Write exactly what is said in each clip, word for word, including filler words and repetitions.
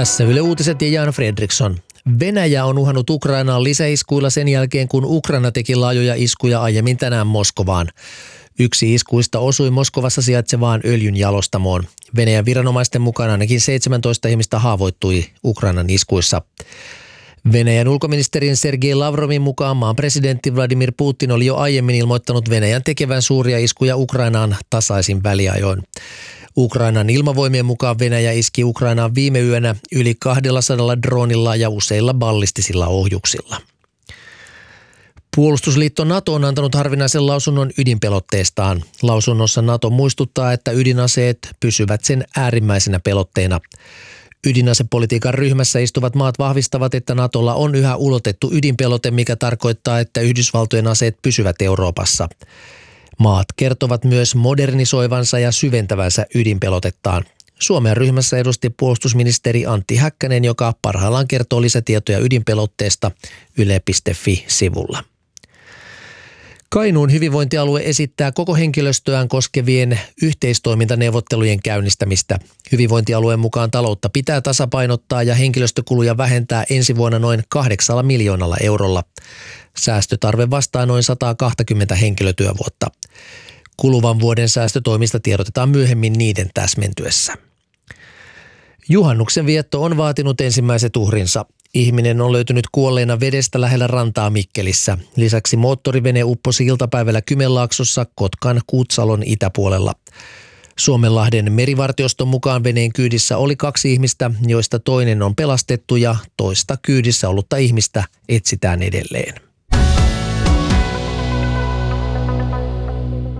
Tässä Yle Uutiset ja Jan Fredriksson. Venäjä on uhannut Ukrainaan lisäiskuilla sen jälkeen, kun Ukraina teki laajoja iskuja aiemmin tänään Moskovaan. Yksi iskuista osui Moskovassa sijaitsevaan öljynjalostamoon. Venäjän viranomaisten mukaan ainakin seitsemäntoista ihmistä haavoittui Ukrainan iskuissa. Venäjän ulkoministerin Sergei Lavrovin mukaan maan presidentti Vladimir Putin oli jo aiemmin ilmoittanut Venäjän tekevän suuria iskuja Ukrainaan tasaisin väliajoin. Ukrainan ilmavoimien mukaan Venäjä iski Ukrainaan viime yönä yli kaksisataa droonilla ja useilla ballistisilla ohjuksilla. Puolustusliitto NATO on antanut harvinaisen lausunnon ydinpelotteestaan. Lausunnossa NATO muistuttaa, että ydinaseet pysyvät sen äärimmäisenä pelotteena. Ydinasepolitiikan ryhmässä istuvat maat vahvistavat, että NATOlla on yhä ulotettu ydinpelote, mikä tarkoittaa, että Yhdysvaltojen aseet pysyvät Euroopassa. Maat kertovat myös modernisoivansa ja syventävänsä ydinpelotettaan. Suomen ryhmässä edusti puolustusministeri Antti Häkkänen, joka parhaillaan kertoo lisätietoja ydinpelotteesta yle piste fi-sivulla. Kainuun hyvinvointialue esittää koko henkilöstöään koskevien yhteistoimintaneuvottelujen käynnistämistä. Hyvinvointialueen mukaan taloutta pitää tasapainottaa ja henkilöstökuluja vähentää ensi vuonna noin kahdeksalla miljoonalla eurolla. Säästötarve vastaa noin sata kaksikymmentä henkilötyövuotta. Kuluvan vuoden säästötoimista tiedotetaan myöhemmin niiden täsmentyessä. Juhannuksen vietto on vaatinut ensimmäiset uhrinsa. Ihminen on löytynyt kuolleena vedestä lähellä rantaa Mikkelissä. Lisäksi moottorivene upposi iltapäivällä Kymenlaaksossa Kotkan Kuutsalon itäpuolella. Suomenlahden merivartioston mukaan veneen kyydissä oli kaksi ihmistä, joista toinen on pelastettu ja toista kyydissä ollutta ihmistä etsitään edelleen.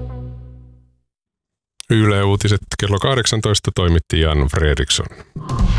Yle Uutiset kello kahdeksantoista toimitti Jan Fredriksson.